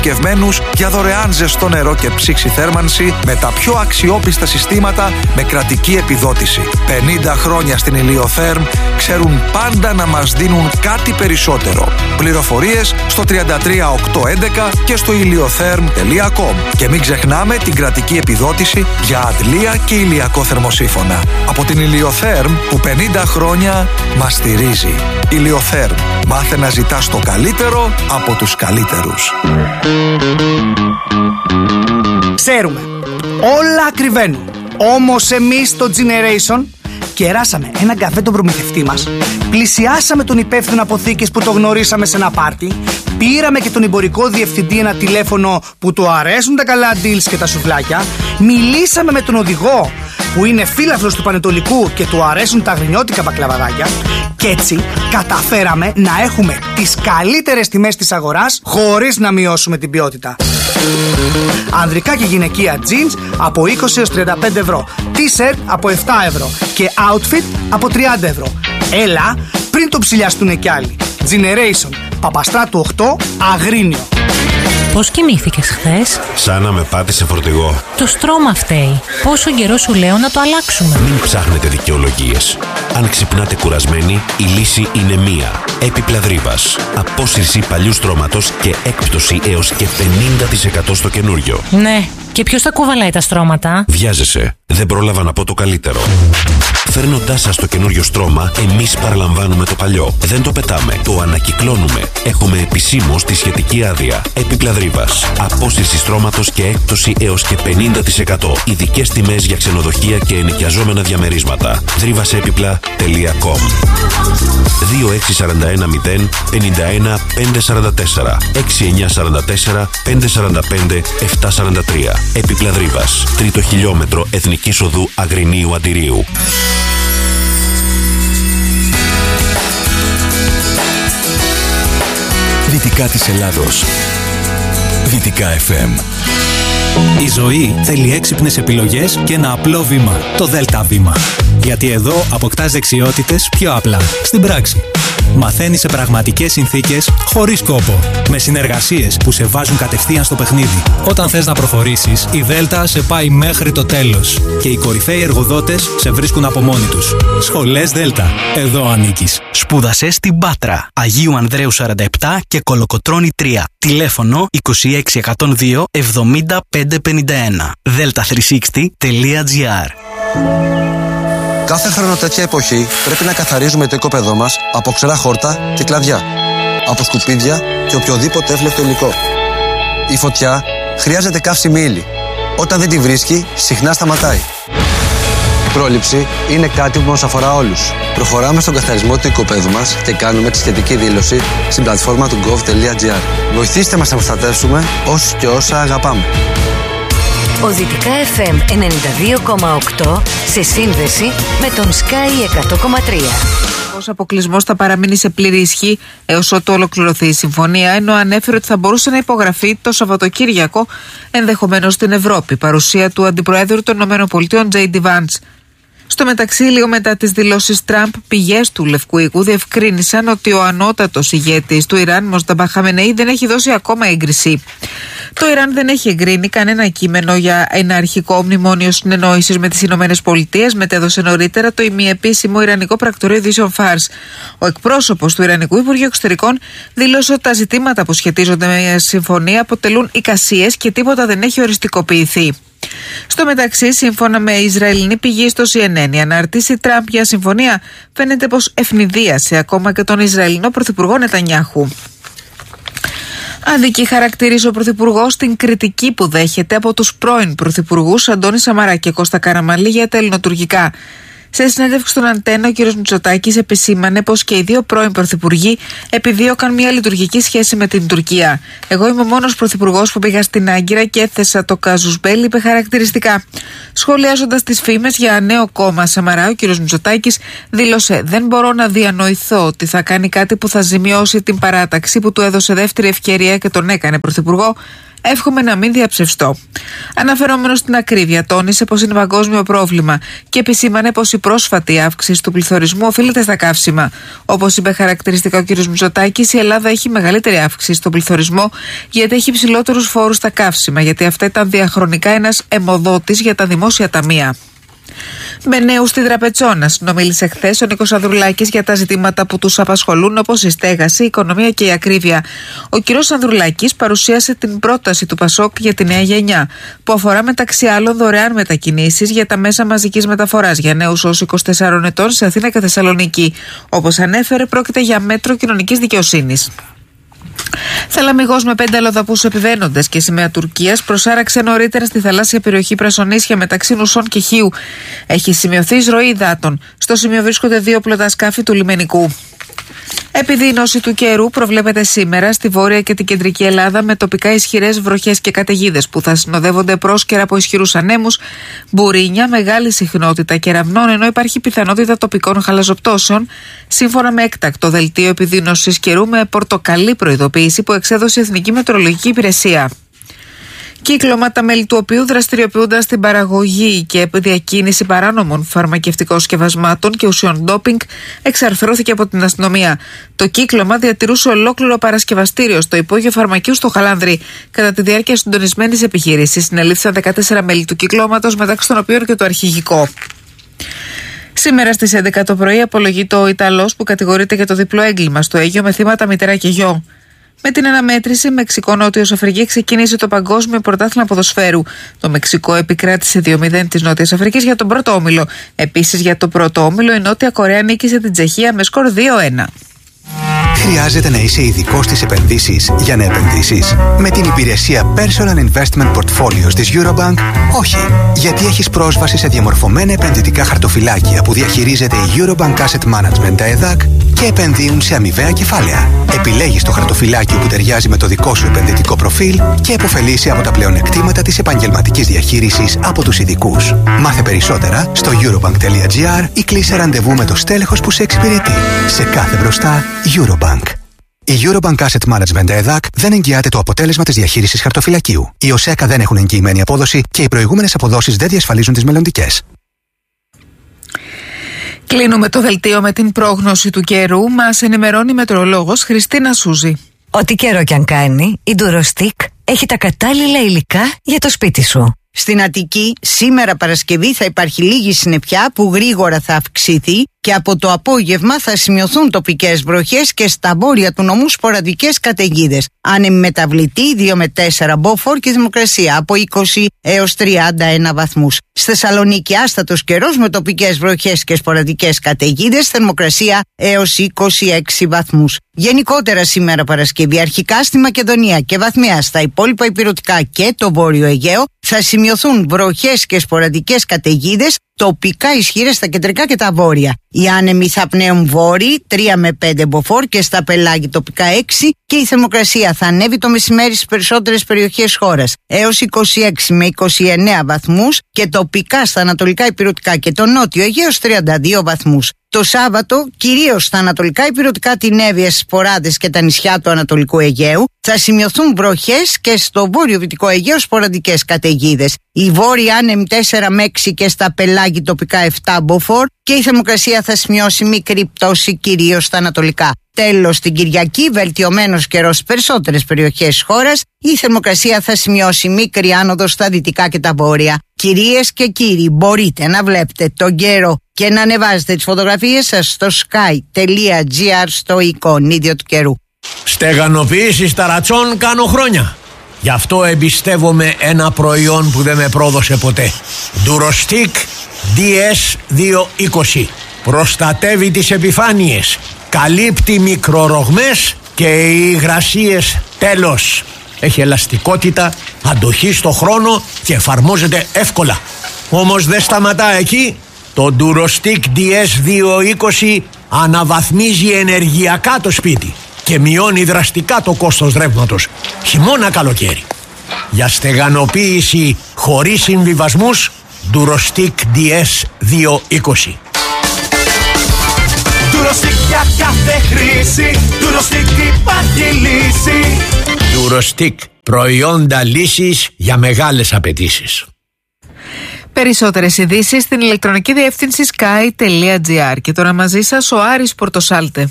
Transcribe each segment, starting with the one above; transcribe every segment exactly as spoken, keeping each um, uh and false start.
Κευμένους για δωρεάν ζεστό νερό και ψήξη θέρμανση με τα πιο αξιόπιστα συστήματα με κρατική επιδότηση. πενήντα χρόνια στην Ηλιοθέρμ ξέρουν πάντα να μας δίνουν κάτι περισσότερο. Πληροφορίες στο τριάντα τρία οκτακόσια έντεκα και στο ηλιοθέρμ τελεία κομ. Και μην ξεχνάμε την κρατική επιδότηση για αντλία και ηλιακό θερμοσύφωνα. Από την Ηλιοθέρμ που πενήντα χρόνια μας στηρίζει. Ηλιοθέρμ. Μάθε να ζητάς το καλύτερο από τους καλύτερους. Ξέρουμε, όλα ακριβένουν. Όμως εμείς στο Generation κεράσαμε έναν καφέ τον προμηθευτή μας, πλησιάσαμε τον υπεύθυνο αποθήκης που το γνωρίσαμε σε ένα πάρτι, πήραμε και τον εμπορικό διευθυντή ένα τηλέφωνο που του αρέσουν τα καλά deals και τα σουβλάκια, μιλήσαμε με τον οδηγό που είναι φίλαθλος του Πανετολικού και του αρέσουν τα γρινιώτικα μπακλαβαδάκια και έτσι καταφέραμε να έχουμε τις καλύτερες τιμές της αγοράς χωρίς να μειώσουμε την ποιότητα. Ανδρικά και γυναικεία jeans από είκοσι έως τριάντα πέντε ευρώ, t-shirt από επτά ευρώ και outfit από τριάντα ευρώ. Έλα πριν το ψηλιαστούνε κι άλλοι. Generation, Παπαστράτου οκτώ, Αγρίνιο. Πώς κοιμήθηκες χθες? Σαν να με πάτησε φορτηγό. Το στρώμα φταίει. Πόσο καιρό σου λέω να το αλλάξουμε? Μην ψάχνετε δικαιολογίες. Αν ξυπνάτε κουρασμένοι, η λύση είναι μία. Έπιπλα Δρύβας. Απόσυρση παλιού στρώματος και έκπτωση έως και πενήντα τοις εκατό στο καινούριο. Ναι. Και ποιος τα κουβαλάει τα στρώματα? Βιάζεσαι. Δεν πρόλαβα να πω το καλύτερο. Φέρνοντάς σας το καινούριο στρώμα, εμείς παραλαμβάνουμε το παλιό. Δεν το πετάμε, το ανακυκλώνουμε. Έχουμε επισήμως τη σχετική άδεια. Έπιπλα Δρύβας. Απόσυρση στρώματος και έκπτωση έως και πενήντα τοις εκατό. Ειδικές τιμές για ξενοδοχεία και ενοικιαζόμενα διαμερίσματα. δρύβασέπιπλα τελεία κομ. δύο έξι τέσσερα ένα μηδέν πέντε ένα πέντε τέσσερα τέσσερα έξι εννιά τέσσερα τέσσερα πέντε τέσσερα πέντε επτά τέσσερα τρία. Έπιπλα Δρύβας. Τρίτο χιλιόμετρο Εθνικής Οδού Αγρινίου Αντιρίου. Δυτικά της Ελλάδος. Δυτικά εφ εμ. Η ζωή θέλει έξυπνες επιλογές και ένα απλό βήμα. Το Δέλτα Βήμα. Γιατί εδώ αποκτάς δεξιότητες πιο απλά, στην πράξη. Μαθαίνεις σε πραγματικές συνθήκες, χωρίς κόπο. Με συνεργασίες που σε βάζουν κατευθείαν στο παιχνίδι. Όταν θες να προχωρήσεις, η Δέλτα σε πάει μέχρι το τέλος. Και οι κορυφαίοι εργοδότες σε βρίσκουν από μόνοι τους. Σχολές Δέλτα. Εδώ ανήκεις. Σπούδασε στην Πάτρα, Αγίου Ανδρέου σαράντα επτά και Κολοκοτρώνη τρία. Τηλέφωνο είκοσι έξι εκατόν δύο εβδομήντα πέντε πενήντα ένα. δέλτα τριακόσια εξήντα τελεία τζι άρ. Κάθε χρόνο τέτοια εποχή πρέπει να καθαρίζουμε το οικόπεδό μας από ξερά χόρτα και κλαδιά, από σκουπίδια και οποιοδήποτε εύλεκτο υλικό. Η φωτιά χρειάζεται καύσιμη ύλη. Όταν δεν τη βρίσκει, συχνά σταματάει. Η πρόληψη είναι κάτι που μας αφορά όλους. Προχωράμε στον καθαρισμό του οικοπαίδου μας και κάνουμε τη σχετική δήλωση στην πλατφόρμα του gov τελεία τζι άρ. Βοηθήστε μας να προστατεύσουμε όσους και όσα αγαπάμε. Ο Δυτικά εφ εμ ενενήντα δύο κόμμα οκτώ σε σύνδεση με τον Sky εκατό κόμμα τρία. Ο αποκλεισμός θα παραμείνει σε πλήρη ισχύ έως ότου ολοκληρωθεί η συμφωνία, ενώ ανέφερε ότι θα μπορούσε να υπογραφεί το Σαββατοκύριακο, ενδεχομένως στην Ευρώπη. Παρουσία του Αντιπροέδρου των ΗΠΑ, Τζέι Ντι Βαντς. Στο μεταξύ, λίγο μετά τις δηλώσεις Τραμπ, πηγές του Λευκού Οίκου διευκρίνησαν ότι ο ανώτατος ηγέτης του Ιράν, Μοσταμπά Χαμενεή, δεν έχει δώσει ακόμα έγκριση. Το Ιράν δεν έχει εγκρίνει κανένα κείμενο για ένα αρχικό μνημόνιο συνεννόησης με τις Ηνωμένες Πολιτείες, μετέδωσε νωρίτερα το ημιεπίσημο Ιρανικό Πρακτορείο Ειδήσεων Φάρς. Ο εκπρόσωπος του Ιρανικού Υπουργείου Εξωτερικών δήλωσε ότι τα ζητήματα που σχετίζονται με μια συμφωνία αποτελούν εικασίες και τίποτα δεν έχει οριστικοποιηθεί. Στο μεταξύ, σύμφωνα με Ισραηλινή πηγή στο σι εν εν, η ανάρτηση Τραμπ για συμφωνία φαίνεται πως ευνηδίασε ακόμα και τον Ισραηλινό Πρωθυπουργό Νετανιάχου. Αδική χαρακτηρίζει ο Πρωθυπουργός την κριτική που δέχεται από τους πρώην Πρωθυπουργούς Αντώνη Σαμαρά και Κώστα Καραμανλή για τα ελληνοτουρκικά. Σε συνέντευξη στον Αντένα, ο κ. Μητσοτάκης επισήμανε πως και οι δύο πρώην πρωθυπουργοί επιδίωκαν μια λειτουργική σχέση με την Τουρκία. Εγώ είμαι ο μόνος πρωθυπουργός που πήγα στην Άγκυρα και έθεσα το κάζους μπέλι, είπε χαρακτηριστικά. Σχολιάζοντας τις φήμες για νέο κόμμα Σαμαρά, ο κ. Μητσοτάκης δήλωσε: Δεν μπορώ να διανοηθώ ότι θα κάνει κάτι που θα ζημιώσει την παράταξη που του έδωσε δεύτερη ευκαιρία και τον έκανε πρωθυπουργό, Εύχομαι να μην διαψευστώ. Αναφερόμενο στην ακρίβεια, τόνισε πως είναι παγκόσμιο πρόβλημα και επισήμανε πως η πρόσφατη αύξηση του πληθωρισμού οφείλεται στα καύσιμα. Όπως είπε χαρακτηριστικά ο κ. Μητσοτάκης, η Ελλάδα έχει μεγαλύτερη αύξηση στον πληθωρισμό γιατί έχει υψηλότερους φόρους στα καύσιμα, γιατί αυτά ήταν διαχρονικά ένας αιμοδότης για τα δημόσια ταμεία. Με νέους στη Τραπετσόνα συνομίλησε χθες ο Νίκος Ανδρουλάκης για τα ζητήματα που τους απασχολούν, όπως η στέγαση, η οικονομία και η ακρίβεια. Ο κ. Ανδρουλάκης παρουσίασε την πρόταση του Πασόκ για τη νέα γενιά, που αφορά μεταξύ άλλων δωρεάν μετακινήσεις για τα μέσα μαζικής μεταφοράς για νέους ως είκοσι τεσσάρων ετών σε Αθήνα και Θεσσαλονίκη. Όπως ανέφερε, πρόκειται για μέτρο κοινωνικής δικαιοσύνης. Θαλαμιγός με πέντε αλλοδαπούς επιβαίνοντες και σημαία Τουρκίας προσάραξε νωρίτερα στη θαλάσσια περιοχή Πρασονίσια μεταξύ Νουσών και Χίου. Έχει σημειωθεί εισρωή υδάτων. Στο σημείο βρίσκονται δύο πλωτά σκάφη του λιμενικού. Επιδείνωση του καιρού προβλέπεται σήμερα στη βόρεια και την κεντρική Ελλάδα με τοπικά ισχυρές βροχές και καταιγίδες που θα συνοδεύονται πρόσκαιρα από ισχυρούς ανέμους, μπουρίνια, μεγάλη συχνότητα κεραυνών, ενώ υπάρχει πιθανότητα τοπικών χαλαζοπτώσεων, σύμφωνα με έκτακτο δελτίο επιδείνωσης καιρού με πορτοκαλί προειδοποίηση που εξέδωσε η Εθνική Μετεωρολογική Υπηρεσία. Κύκλωμα, τα μέλη του οποίου δραστηριοποιούνταν στην παραγωγή και διακίνηση παράνομων φαρμακευτικών σκευασμάτων και ουσιών ντόπινγκ, εξαρθρώθηκε από την αστυνομία. Το κύκλωμα διατηρούσε ολόκληρο παρασκευαστήριο στο υπόγειο φαρμακείου στο Χαλάνδρι. Κατά τη διάρκεια συντονισμένης επιχείρησης, συνελήφθησαν δεκατέσσερα μέλη του κυκλώματος, μεταξύ των οποίων και το αρχηγικό. Σήμερα στις έντεκα το πρωί απολογείται ο Ιταλός που κατηγορείται για το διπλό έγκλημα στο Αίγυο με θύματα μητέρα και γιο. Με την αναμέτρηση Μεξικό-Νότιος Αφρική ξεκίνησε το Παγκόσμιο Πρωτάθλημα Ποδοσφαίρου. Το Μεξικό επικράτησε δύο μηδέν της Νότιας Αφρικής για τον πρώτο όμιλο. Επίσης για το πρώτο όμιλο η Νότια Κορέα νίκησε την Τσεχία με σκορ δύο ένα. Χρειάζεται να είσαι ειδικός στις επενδύσεις για να επενδύσεις? Με την υπηρεσία Personal Investment Portfolios της Eurobank, όχι. Γιατί έχεις πρόσβαση σε διαμορφωμένα επενδυτικά χαρτοφυλάκια που διαχειρίζεται η Eurobank Asset Management, τα ΕΔΑΚ, και επενδύουν σε αμοιβαία κεφάλαια. Επιλέγεις το χαρτοφυλάκιο που ταιριάζει με το δικό σου επενδυτικό προφίλ και επωφελείσαι από τα πλεονεκτήματα της επαγγελματικής διαχείρισης από τους ειδικούς. Μάθε περισσότερα στο eurobank τελεία gr ή κλείσε ραντεβού με το στέλεχος που σε εξυπηρετεί. Σε κάθε μπροστά, Eurobank. Η Eurobank Asset Management ΕΔΑΚ δεν εγγυάται το αποτέλεσμα της διαχείρισης χαρτοφυλακίου. Οι ΟΣΕΚΑ δεν έχουν εγγυημένη απόδοση και οι προηγούμενες αποδόσεις δεν διασφαλίζουν τις μελλοντικές. Κλείνουμε το δελτίο με την πρόγνωση του καιρού. Μας ενημερώνει η μετεωρολόγος Χριστίνα Σούζη. Ό,τι καιρό κι αν κάνει, η Durostic έχει τα κατάλληλα υλικά για το σπίτι σου. Στην Αττική, σήμερα Παρασκευή θα υπάρχει λίγη συννεφιά που γρήγορα θα αυξηθεί και από το απόγευμα θα σημειωθούν τοπικές βροχές και στα βόρεια του νομού σποραδικές καταιγίδες. Άνεμη μεταβλητή δύο με τέσσερα μποφόρ και θερμοκρασία από είκοσι έως τριάντα ένα βαθμούς. Στη Θεσσαλονίκη άστατος καιρός με τοπικές βροχές και σποραδικές καταιγίδες, θερμοκρασία έως είκοσι έξι βαθμούς. Γενικότερα σήμερα Παρασκευή, αρχικά στη Μακεδονία και βαθμιά στα υπόλοιπα ηπειρωτικά και το Βόρειο Αιγαίο θα σημειωθούν βροχές και σποραδικές καταιγίδες, τοπικά ισχυρές στα κεντρικά και τα βόρεια. Οι άνεμοι θα πνέουν βόρειοι τρία με πέντε μποφόρ και στα πελάγη τοπικά έξι και η θερμοκρασία θα ανέβει το μεσημέρι στις περισσότερες περιοχές χώρας έως είκοσι έξι με είκοσι εννέα βαθμούς και τοπικά στα ανατολικά ηπειρωτικά και το νότιο Αιγαίο τριάντα δύο βαθμούς. Το Σάββατο, κυρίως στα ανατολικά ηπειρωτικά, την Εύβοια, στις Ποράδες και τα νησιά του Ανατολικού Αιγαίου, θα σημειωθούν βροχές και στο βόρειο-δυτικό Αιγαίο σποραδικές καταιγίδες. Οι βόρειοι άνεμοι τέσσερα με έξι και στα πελάγη τοπικά επτά μποφόρ και η θερμοκρασία θα σημειώσει μικρή πτώση κυρίως στα ανατολικά. Τέλος, την Κυριακή, βελτιωμένος καιρός στις περισσότερες περιοχές της χώρας, η θερμοκρασία θα σημειώσει μικρή άνοδο στα δυτικά και τα βόρεια. Κυρίες και κύριοι, μπορείτε να βλέπετε τον καιρό και να ανεβάζετε τις φωτογραφίες σας στο sky τελεία gr στο εικονίδιο του καιρού. Στεγανοποίηση ταρατσών κάνω χρόνια. Γι' αυτό εμπιστεύομαι ένα προϊόν που δεν με πρόδωσε ποτέ. Durostic ντι ες διακόσια είκοσι. Προστατεύει τις επιφάνειες, καλύπτει μικρορογμές και υγρασίες. Τέλος. Έχει ελαστικότητα, αντοχή στο χρόνο και εφαρμόζεται εύκολα. Όμως δεν σταματά εκεί. Το Durostic ντι ες διακόσια είκοσι αναβαθμίζει ενεργειακά το σπίτι και μειώνει δραστικά το κόστος ρεύματος, χειμώνα καλοκαίρι. Για στεγανοποίηση χωρίς συμβιβασμούς, Durostic ντι ες διακόσια είκοσι. Durostic για κάθε χρήση, Durostic υπάρχει λύση. Durostic Προϊόντα λύσης για μεγάλες απαιτήσεις. Περισσότερες ειδήσεις στην ηλεκτρονική διεύθυνση sky τελεία gr. Και τώρα μαζί σας ο Άρης Πορτοσάλτε.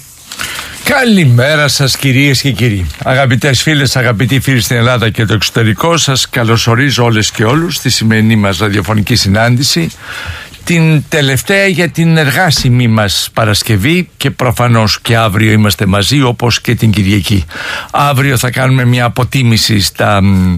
Καλημέρα σας κυρίες και κύριοι. Αγαπητές φίλες, αγαπητοί φίλοι στην Ελλάδα και το εξωτερικό, σας καλωσορίζω όλες και όλους στη σημερινή μας ραδιοφωνική συνάντηση, την τελευταία για την εργάσιμη μας Παρασκευή, και προφανώς και αύριο είμαστε μαζί όπως και την Κυριακή. Αύριο θα κάνουμε μια αποτίμηση στα μ,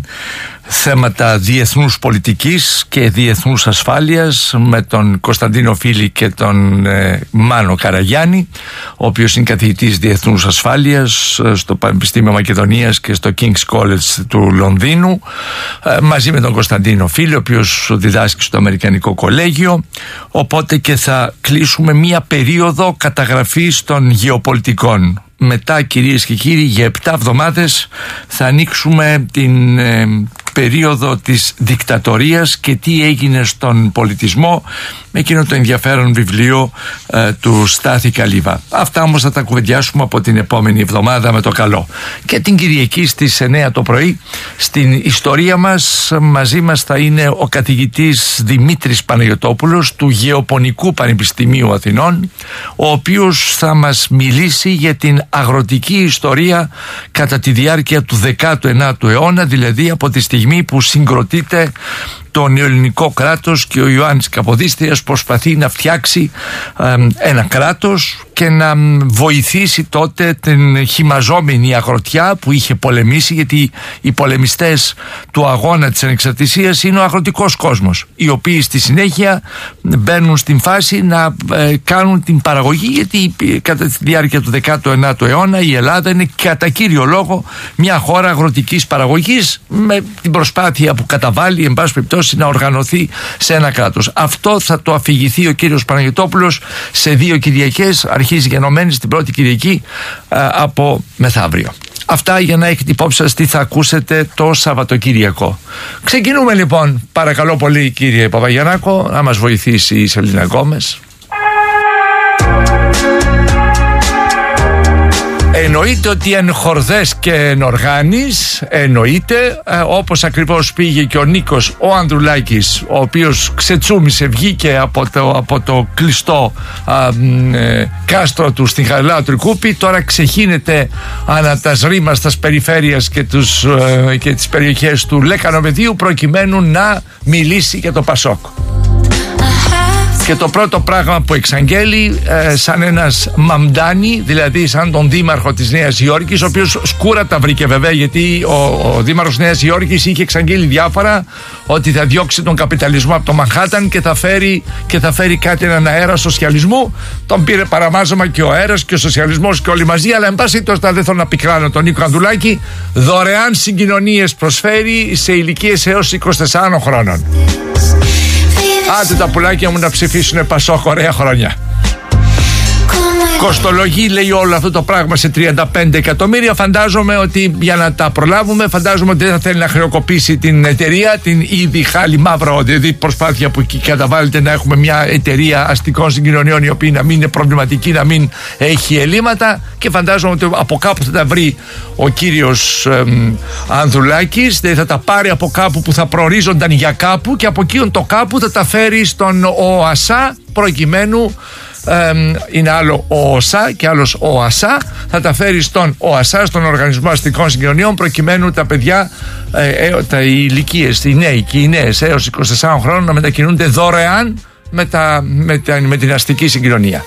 θέματα διεθνούς πολιτικής και διεθνούς ασφάλειας με τον Κωνσταντίνο Φίλη και τον ε, Μάνο Καραγιάννη, ο οποίος είναι καθηγητής διεθνούς ασφάλειας στο Πανεπιστήμιο Μακεδονίας και στο King's College του Λονδίνου, ε, μαζί με τον Κωνσταντίνο Φίλη, ο οποίος διδάσκει στο Αμερικανικό Κολέγιο. Οπότε και θα κλείσουμε μία περίοδο καταγραφής των γεωπολιτικών. Μετά, κυρίες και κύριοι, για επτά εβδομάδες θα ανοίξουμε την ε, περίοδο της δικτατορίας και τι έγινε στον πολιτισμό, με εκείνο το ενδιαφέρον βιβλίο ε, του Στάθη Καλύβα. Αυτά όμως θα τα κουβεντιάσουμε από την επόμενη εβδομάδα με το καλό. Και την Κυριακή στις εννιά το πρωί στην ιστορία μας μαζί μας θα είναι ο καθηγητής Δημήτρης Παναγιωτόπουλος του Γεωπονικού Πανεπιστημίου Αθηνών, ο οποίος θα μας μιλήσει για την αγροτική ιστορία κατά τη διάρκεια του δέκατου ενάτου αιώνα, δηλαδή από τη στιγμή που συγκροτείται το νεοελληνικό κράτος και ο Ιωάννης Καποδίστριας προσπαθεί να φτιάξει ε, ένα κράτος και να βοηθήσει τότε την χυμαζόμενη αγροτιά που είχε πολεμήσει, γιατί οι πολεμιστές του αγώνα της ανεξαρτησίας είναι ο αγροτικός κόσμος, οι οποίοι στη συνέχεια μπαίνουν στην φάση να ε, κάνουν την παραγωγή, γιατί κατά τη διάρκεια του δέκατου ενάτου αιώνα η Ελλάδα είναι κατά κύριο λόγο μια χώρα αγροτικής παραγωγής, με την προσπάθεια που καταβάλει εν πάση περιπτώσει να οργανωθεί σε ένα κράτος. Αυτό θα το αφηγηθεί ο κύριος Παναγιωτόπουλος σε δύο Κυριακές, αρχίζει γενομένη στην πρώτη Κυριακή α, από μεθαύριο. Αυτά για να έχετε υπόψη σας τι θα ακούσετε το Σαββατοκύριακο. Ξεκινούμε λοιπόν, παρακαλώ πολύ κύριε Παπαγιαννάκο, να μας βοηθήσει η Σελίνα Γκόμες. Εννοείται ότι εν χορδές και εν οργάνης, εννοείται, ε, όπως ακριβώς πήγε και ο Νίκος ο Ανδρουλάκης, ο οποίος ξετσούμισε, βγήκε από το, από το κλειστό α, ε, κάστρο του στην Χαριλάου Τρικούπη, τώρα ξεχύνεται ανά τα σρήμαστας περιφέρειας και, τους, ε, και τις περιοχές του Λέκανο-Πεδίου, προκειμένου να μιλήσει για το Πασόκ. Και το πρώτο πράγμα που εξαγγέλει, ε, σαν ένας Μαμντάνη, δηλαδή σαν τον δήμαρχο της Νέας Υόρκης, ο οποίος σκούρα τα βρήκε βέβαια, γιατί ο, ο δήμαρχος της Νέας Υόρκης είχε εξαγγέλει διάφορα, ότι θα διώξει τον καπιταλισμό από το Μανχάταν και θα φέρει, και θα φέρει κάτι, έναν αέρα σοσιαλισμού. Τον πήρε παραμάζωμα και ο αέρας και ο σοσιαλισμός και όλοι μαζί, αλλά εν πάση τόσο δεν θέλω να πικράνω τον Νίκο Ανδρουλάκη. Δωρεάν συγκοινωνίες προσφέρει σε ηλικίες έως είκοσι τεσσάρων χρόνων. Άντε τα πουλάκια μου να ψηφίσουνε Πασόκ, ωραία χρόνια. Κοστολογεί, λέει, όλο αυτό το πράγμα σε τριάντα πέντε εκατομμύρια. Φαντάζομαι ότι για να τα προλάβουμε, φαντάζομαι ότι δεν θα θέλει να χρεοκοπήσει την εταιρεία, την ήδη χάλι μαύρο, δηλαδή προσπάθεια που καταβάλλεται να έχουμε μια εταιρεία αστικών συγκοινωνιών η οποία να μην είναι προβληματική, να μην έχει ελλείμματα, και φαντάζομαι ότι από κάπου θα τα βρει ο κύριος εμ, Ανδρουλάκης, δηλαδή θα τα πάρει από κάπου που θα προορίζονταν για κάπου, και από εκείνον το κάπου θα τα φέρει στον ΟΑΣΑ, προκειμένου Ε, είναι άλλο ο ΟΣΑ και άλλος ο ΟΑΣΑ, θα τα φέρει στον ΟΑΣΑ, στον Οργανισμό Αστικών Συγκοινωνιών, προκειμένου τα παιδιά, ε, ε, τα ηλικίες, οι νέοι και οι νέες έως είκοσι τεσσάρων χρόνων να μετακινούνται δωρεάν με, τα, με, τα, με την αστική συγκοινωνία.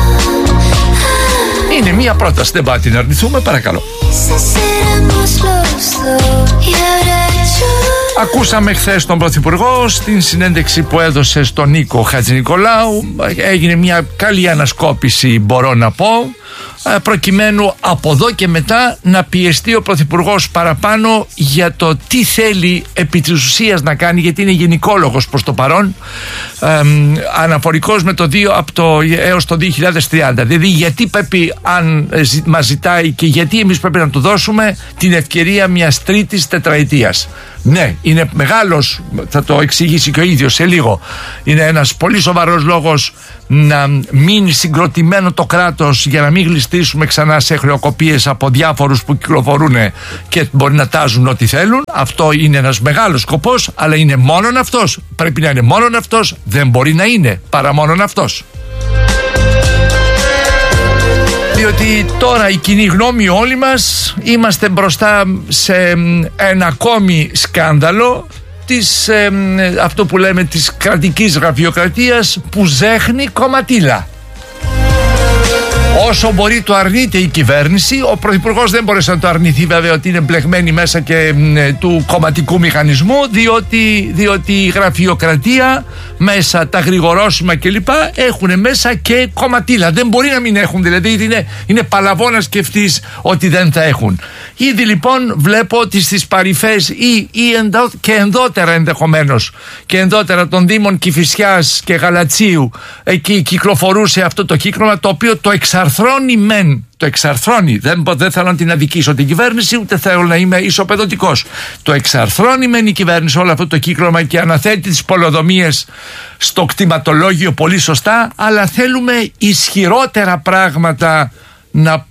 Είναι μία πρόταση, δεν πάτε να αρνηθούμε, παρακαλώ. Ακούσαμε χθες τον Πρωθυπουργό στην συνέντευξη που έδωσε στον Νίκο Χατζηνικολάου. Έγινε μια καλή ανασκόπηση, μπορώ να πω, προκειμένου από εδώ και μετά να πιεστεί ο Πρωθυπουργός παραπάνω για το τι θέλει επί της ουσίας να κάνει, γιατί είναι γενικόλογος προς το παρόν, ε, αναφορικός με το δύο από το, έως το δύο χιλιάδες τριάντα. Δηλαδή γιατί πρέπει, αν μας ζητάει, και γιατί εμείς πρέπει να του δώσουμε την ευκαιρία μιας τρίτης τετραετίας. Ναι, είναι μεγάλος, θα το εξηγήσει και ο ίδιος σε λίγο. Είναι ένας πολύ σοβαρός λόγος να μείνει συγκροτημένο το κράτος για να μην γλιστρήσουμε ξανά σε χρεοκοπίες από διάφορους που κυκλοφορούν και μπορεί να τάζουν ό,τι θέλουν. Αυτό είναι ένας μεγάλος σκοπός, αλλά είναι μόνον αυτός. Πρέπει να είναι μόνον αυτός, δεν μπορεί να είναι παρά μόνον αυτός. Διότι τώρα η κοινή γνώμη, όλοι μας είμαστε μπροστά σε ένα ακόμη σκάνδαλο της, ε, αυτό που λέμε της κρατικής γραφειοκρατίας που ζέχνει κομματίλα. Όσο μπορεί το αρνείται η κυβέρνηση, ο Πρωθυπουργός δεν μπορέσει να το αρνηθεί βέβαια ότι είναι μπλεγμένη μέσα και ε, του κομματικού μηχανισμού, διότι, διότι η γραφειοκρατία μέσα, τα γρηγορώσιμα κλπ έχουν μέσα και κομματίλα. Δεν μπορεί να μην έχουν, δηλαδή είναι, είναι παλαβό να σκεφτείς ότι δεν θα έχουν. Ήδη λοιπόν βλέπω ότι στις παρυφές ή, ή ενδο, και ενδότερα ενδεχομένως και ενδότερα των Δήμων Κηφισιάς και Γαλατσίου εκεί κυκλοφορούσε αυτό το κύκλωμα, το οποίο το εξαρθρώνει μεν, το εξαρθρώνει, δεν, δεν θέλω να την αδικήσω την κυβέρνηση, ούτε θέλω να είμαι ισοπεδωτικός. Το εξαρθρώνει μεν η κυβέρνηση όλο αυτό το κύκλωμα και αναθέτει τις πολεοδομίες στο κτηματολόγιο πολύ σωστά, αλλά θέλουμε ισχυρότερα πράγματα να,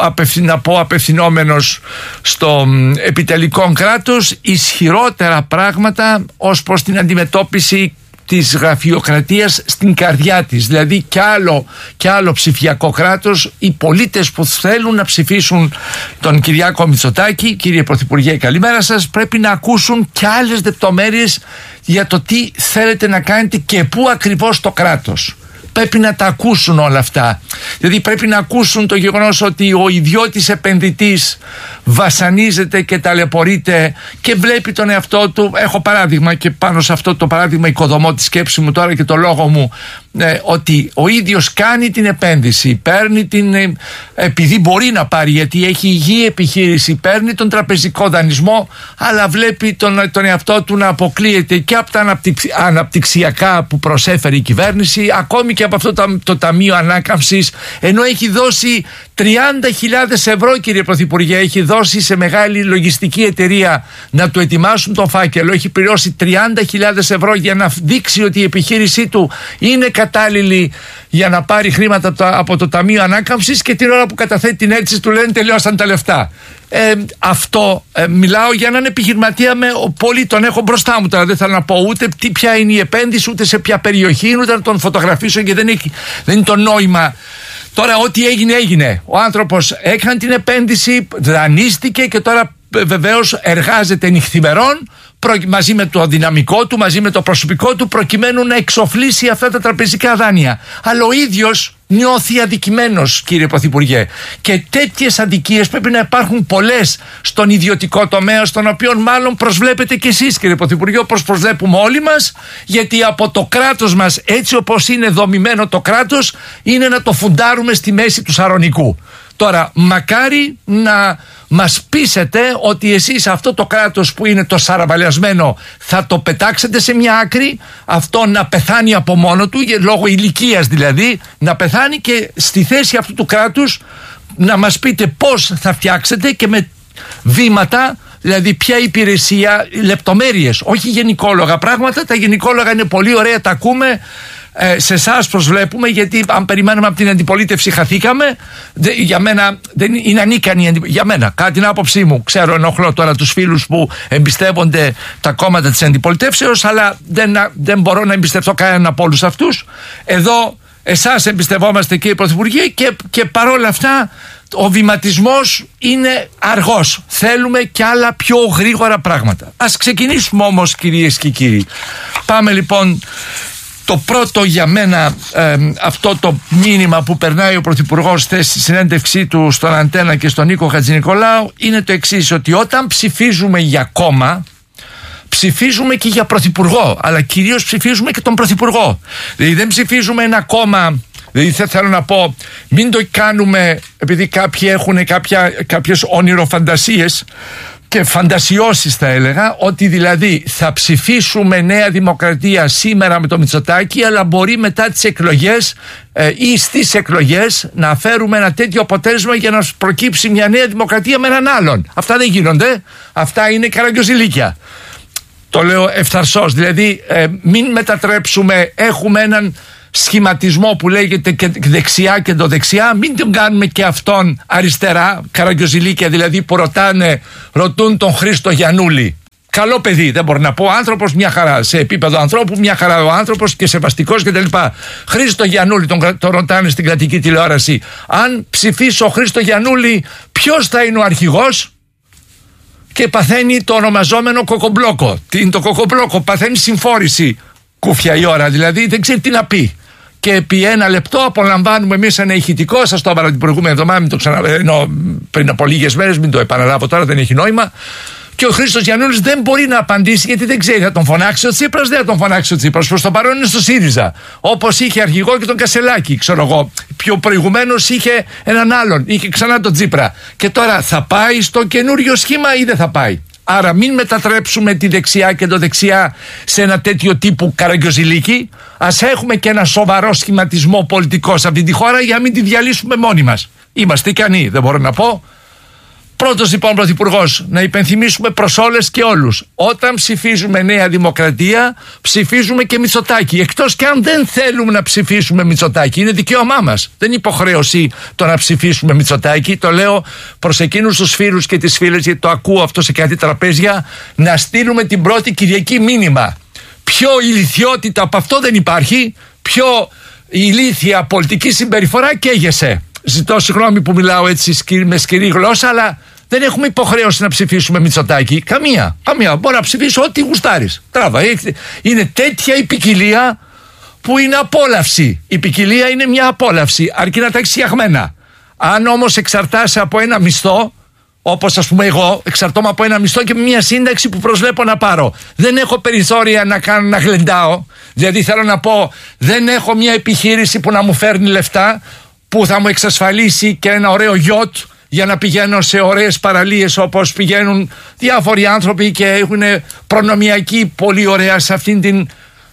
να πω απευθυνόμενος στο επιτελικό κράτος, ισχυρότερα πράγματα ως προς την αντιμετώπιση της γραφειοκρατίας στην καρδιά της. Δηλαδή κι άλλο, κι άλλο ψηφιακό κράτος. Οι πολίτες που θέλουν να ψηφίσουν τον Κυριάκο Μητσοτάκη, κύριε Πρωθυπουργέ, καλημέρα σας, πρέπει να ακούσουν κι άλλες λεπτομέρειες για το τι θέλετε να κάνετε και πού ακριβώς το κράτος. Πρέπει να τα ακούσουν όλα αυτά. Δηλαδή πρέπει να ακούσουν το γεγονός ότι ο ιδιώτης επενδυτής βασανίζεται και ταλαιπωρείται και βλέπει τον εαυτό του. Έχω παράδειγμα και πάνω σε αυτό το παράδειγμα οικοδομώ τη σκέψη μου τώρα και το λόγο μου, ε, ότι ο ίδιος κάνει την επένδυση, παίρνει την, ε, επειδή μπορεί να πάρει, γιατί έχει υγιή επιχείρηση, παίρνει τον τραπεζικό δανεισμό, αλλά βλέπει τον, τον εαυτό του να αποκλείεται και από τα αναπτυξ, αναπτυξιακά που προσέφερε η κυβέρνηση, ακόμη και από αυτό το, το Ταμείο Ανάκαμψης, ενώ έχει δώσει τριάντα χιλιάδες ευρώ, κύριε Πρωθυπουργέ, έχει δώσει σε μεγάλη λογιστική εταιρεία να του ετοιμάσουν τον φάκελο, έχει πληρώσει τριάντα χιλιάδες ευρώ για να δείξει ότι η επιχείρησή του είναι κατάλληλη για να πάρει χρήματα από το, από το Ταμείο Ανάκαμψης, και την ώρα που καταθέτει την αίτηση του λένε τελειώσαν τα λεφτά. Ε, αυτό ε, μιλάω για έναν επιχειρηματία, με πολύ τον έχω μπροστά μου τώρα, δεν θέλω να πω ούτε τι, ποια είναι η επένδυση, ούτε σε ποια περιοχή, ούτε να τον φωτογραφίσω, και δεν, έχει, δεν είναι το νόημα. Τώρα ό,τι έγινε έγινε. Ο άνθρωπος έκανε την επένδυση, δανείστηκε και τώρα βεβαίως εργάζεται νυχθημερών μαζί με το δυναμικό του, μαζί με το προσωπικό του, προκειμένου να εξοφλήσει αυτά τα τραπεζικά δάνεια. Αλλά ο ίδιος νιώθει αδικημένος, κύριε Πρωθυπουργέ. Και τέτοιες αδικίες πρέπει να υπάρχουν πολλές στον ιδιωτικό τομέα, στον οποίο μάλλον προσβλέπετε κι εσείς, κύριε Πρωθυπουργέ, όπως προσβλέπουμε όλοι μας, γιατί από το κράτος μας, έτσι όπως είναι δομημένο το κράτος, είναι να το φουντάρουμε στη μέση του Σαρονικού. Τώρα, μακάρι να μας πείσετε ότι εσείς αυτό το κράτος που είναι το σαραβαλιασμένο θα το πετάξετε σε μια άκρη, αυτό να πεθάνει από μόνο του, λόγω ηλικίας δηλαδή, να πεθάνει, και στη θέση αυτού του κράτους να μας πείτε πώς θα φτιάξετε και με βήματα, δηλαδή ποια υπηρεσία, λεπτομέρειες, όχι γενικόλογα πράγματα. Τα γενικόλογα είναι πολύ ωραία, τα ακούμε. Ε, σε εσάς προσβλέπουμε, γιατί αν περιμένουμε από την αντιπολίτευση χαθήκαμε. Δε, για μένα δεν είναι ανίκανη αντι... για μένα, κατά την άποψή μου, ξέρω ενοχλώ τώρα τους φίλους που εμπιστεύονται τα κόμματα της αντιπολιτεύσεως, αλλά δεν, δεν μπορώ να εμπιστευτώ κανέναν από όλους αυτούς. Εδώ εσάς εμπιστευόμαστε, κύριε Πρωθυπουργέ, και, και παρόλα αυτά ο βηματισμός είναι αργός. Θέλουμε και άλλα πιο γρήγορα πράγματα. Ας ξεκινήσουμε όμως, κυρίες και κύριοι. Πάμε λοιπόν. Το πρώτο για μένα, ε, αυτό το μήνυμα που περνάει ο Πρωθυπουργός στη συνέντευξή του στον Αντένα και στον Νίκο Χατζηνικολάου είναι το εξής, ότι όταν ψηφίζουμε για κόμμα, ψηφίζουμε και για Πρωθυπουργό, αλλά κυρίως ψηφίζουμε και τον Πρωθυπουργό. Δηλαδή δεν ψηφίζουμε ένα κόμμα. Δηλαδή θέλω να πω, μην το κάνουμε επειδή κάποιοι έχουν κάποια, κάποιες όνειροφαντασίες και φαντασιώσεις, θα έλεγα, ότι δηλαδή θα ψηφίσουμε Νέα Δημοκρατία σήμερα με το Μητσοτάκη, αλλά μπορεί μετά τις εκλογές ε, ή στις εκλογές να φέρουμε ένα τέτοιο αποτέλεσμα για να προκύψει μια Νέα Δημοκρατία με έναν άλλον. Αυτά δεν γίνονται. Αυτά είναι καραγκιόζηλίκια. Το λέω ευθαρσώς. Δηλαδή ε, μην μετατρέψουμε, έχουμε έναν σχηματισμό που λέγεται και δεξιά και το δεξιά, μην τον κάνουμε και αυτόν αριστερά, καραγκιοζηλίκια δηλαδή, που ρωτάνε, ρωτούν τον Χρήστο Γιαννούλη. Καλό παιδί, δεν μπορώ να πω, άνθρωπος μια χαρά, σε επίπεδο ανθρώπου μια χαρά ο άνθρωπος και σεβαστικός κτλ. Χρήστο Γιαννούλη, τον, τον ρωτάνε στην κρατική τηλεόραση, αν ψηφίσω Χρήστο Γιαννούλη ποιος θα είναι ο αρχηγός, και παθαίνει το ονομαζόμενο κοκομπλόκο. Τι είναι το κοκομπλόκο? Παθαίνει συμφόρηση κούφια η ώρα, δηλαδή δεν ξέρει τι να πει. Και επί ένα λεπτό απολαμβάνουμε εμείς ένα ηχητικό. Σας το έβαλα την προηγούμενη εβδομάδα, μην το ξανα... ενώ πριν από λίγες μέρες, μην το επαναλάβω τώρα, δεν έχει νόημα. Και ο Χρήστος Γιαννούλης δεν μπορεί να απαντήσει γιατί δεν ξέρει. Θα τον φωνάξει ο Τσίπρας, δεν θα τον φωνάξει ο Τσίπρας. Προς το παρόν είναι στο ΣΥΡΙΖΑ. Όπως είχε αρχηγό και τον Κασελάκη, ξέρω εγώ. Πιο προηγουμένως είχε έναν άλλον, είχε ξανά τον Τσίπρα. Και τώρα θα πάει στο καινούριο σχήμα ή δεν θα πάει? Άρα μην μετατρέψουμε τη δεξιά και το δεξιά σε ένα τέτοιο τύπου καραγκιοζηλίκι. Ας έχουμε και ένα σοβαρό σχηματισμό πολιτικό σε αυτή τη χώρα για να μην τη διαλύσουμε μόνοι μας. Είμαστε ικανοί, δεν μπορώ να πω. Πρώτος λοιπόν πρωθυπουργός, να υπενθυμίσουμε προς όλες και όλους, όταν ψηφίζουμε Νέα Δημοκρατία, ψηφίζουμε και Μητσοτάκη. Εκτός και αν δεν θέλουμε να ψηφίσουμε Μητσοτάκη, είναι δικαίωμά μας. Δεν είναι υποχρέωση το να ψηφίσουμε Μητσοτάκη. Το λέω προς εκείνους τους φίλους και τις φίλες, γιατί το ακούω αυτό σε κάτι τραπέζια, να στείλουμε την πρώτη Κυριακή μήνυμα. Πιο ηλιθιότητα από αυτό δεν υπάρχει, πιο ηλίθια πολιτική συμπεριφορά καίγεσαι. Ζητώ συγγνώμη που μιλάω έτσι με σκληρή γλώσσα, αλλά δεν έχουμε υποχρέωση να ψηφίσουμε Μητσοτάκη. Καμία. Καμία. Μπορεί να ψηφίσω ό,τι γουστάρεις. Τράβα. Είναι τέτοια η ποικιλία που είναι απόλαυση. Η ποικιλία είναι μια απόλαυση, αρκεί να τα έχεις φτιαγμένα. Αν όμως εξαρτάσαι από ένα μισθό, όπως ας πούμε εγώ, εξαρτώμαι από ένα μισθό και με μια σύνταξη που προσβλέπω να πάρω. Δεν έχω περιθώρια να κάνω να γλεντάω. Δηλαδή θέλω να πω, δεν έχω μια επιχείρηση που να μου φέρνει λεφτά, που θα μου εξασφαλίσει και ένα ωραίο γιότ για να πηγαίνω σε ωραίες παραλίες όπως πηγαίνουν διάφοροι άνθρωποι και έχουν προνομιακή πολύ ωραία σε αυτήν την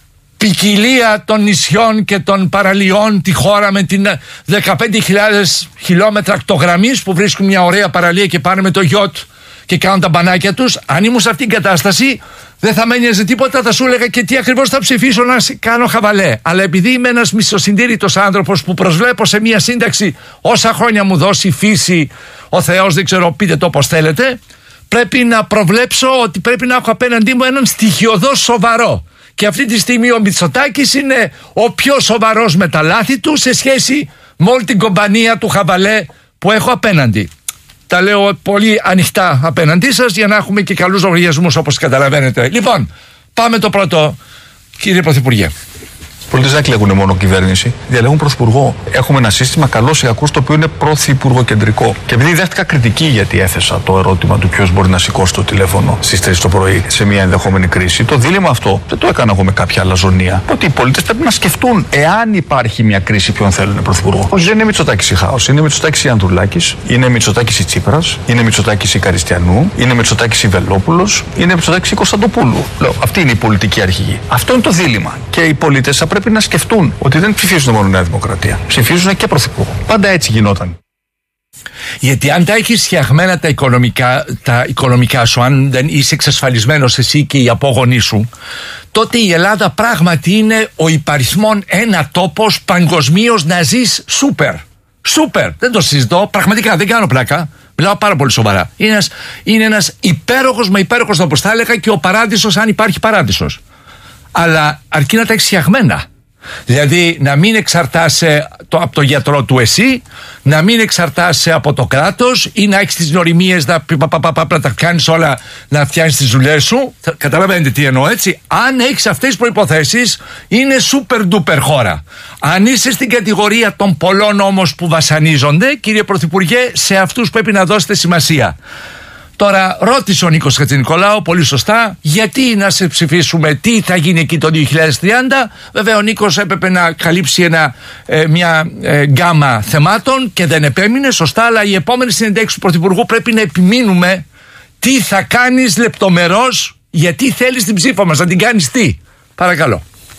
ποικιλία των νησιών και των παραλιών, τη χώρα με την δεκαπέντε χιλιάδες χιλιόμετρα ακτογραμμής που βρίσκουν μια ωραία παραλία και πάνε με το γιότ και κάνουν τα μπανάκια τους. Αν ήμουν σε αυτήν την κατάσταση δεν θα με ένοιαζε τίποτα, θα σου έλεγα και τι ακριβώς θα ψηφίσω να κάνω χαβαλέ. Αλλά επειδή είμαι ένας μισοσυντήρητος άνθρωπος που προσβλέπω σε μια σύνταξη όσα χρόνια μου δώσει η φύση, ο Θεός, δεν ξέρω, πείτε το όπως θέλετε, πρέπει να προβλέψω ότι πρέπει να έχω απέναντί μου έναν στοιχειωδώς σοβαρό. Και αυτή τη στιγμή ο Μητσοτάκης είναι ο πιο σοβαρός με τα λάθη του σε σχέση με όλη την κομπανία του χαβαλέ που έχω απέναντι. Τα λέω πολύ ανοιχτά απέναντί σας για να έχουμε και καλούς λογαριασμούς, όπως καταλαβαίνετε. Λοιπόν, πάμε το πρώτο, κύριε Πρωθυπουργέ. Οι πολίτες δεν εκλέγουν μόνο κυβέρνηση, διαλέγουν πρωθυπουργό. Έχουμε ένα σύστημα καλός ή κακός το οποίο είναι πρωθυπουργοκεντρικό. Και επειδή δέχτηκα κριτική γιατί έθεσα το ερώτημα του ποιος μπορεί να σηκώσει το τηλέφωνο στις τρεις το πρωί σε μια ενδεχόμενη κρίση, το δίλημμα αυτό δεν το έκανα εγώ με κάποια αλαζονία. Ότι οι πολίτες πρέπει να σκεφτούν εάν υπάρχει μια κρίση ποιον θέλουν πρωθυπουργό. Όχι, δεν είναι Μητσοτάκης ή Χάος, είναι Μητσοτάκης ή Ανδρουλάκης, είναι Μητσοτάκης ή Τσίπρας, είναι Μητσοτάκης ή Καριστιανού, είναι Μητσοτάκης ή Βελόπουλος, είναι Μητσοτάκης ή Κωνσταντοπούλου. Λέω, αυτή είναι η πολιτική αρχηγή. Αυτό είναι το δίλημμα. Και οι πολίτες θα πρέπει να σκεφτούν ότι δεν ψηφίζουν μόνο Νέα Δημοκρατία. Ψηφίζουν και πρωθυπουργό. Πάντα έτσι γινόταν. Γιατί αν τα έχεις φτιαγμένα τα οικονομικά, τα οικονομικά σου, αν δεν είσαι εξασφαλισμένος εσύ και οι απόγονοί σου, τότε η Ελλάδα πράγματι είναι ο υπαριθμόν ένα τόπος παγκοσμίως να ζεις σούπερ. Σούπερ. Δεν το συζητώ. Πραγματικά δεν κάνω πλάκα. Μιλάω πάρα πολύ σοβαρά. Είναι ένας, είναι ένας υπέροχος με υπέροχος τόπος. Θα έλεγα και ο παράδεισος, αν υπάρχει παράδεισος. Αλλά αρκεί να τα έχεις φτιαγμένα. Δηλαδή να μην εξαρτάσαι το, από το γιατρό του εσύ, να μην εξαρτάσαι από το κράτος ή να έχεις τις νοημίες να, να τα κάνεις όλα, να φτιάχνεις τις δουλειές σου. Καταλαβαίνετε τι εννοώ, έτσι. Αν έχεις αυτές τις προϋποθέσεις, είναι super duper χώρα. Αν είσαι στην κατηγορία των πολλών όμως που βασανίζονται, κύριε Πρωθυπουργέ, σε αυτούς πρέπει να δώσετε σημασία. Τώρα ρώτησε ο Νίκος Χατζηνικολάου πολύ σωστά γιατί να σε ψηφίσουμε, τι θα γίνει εκεί το δύο χιλιάδες τριάντα. Βέβαια ο Νίκος έπρεπε να καλύψει ένα, ε, μια ε, γκάμα θεμάτων και δεν επέμεινε σωστά, αλλά η επόμενη συνέντευξη του Πρωθυπουργού πρέπει να επιμείνουμε τι θα κάνεις λεπτομερώς, γιατί θέλεις την ψήφα μας, να την κάνεις τι. Παρακαλώ.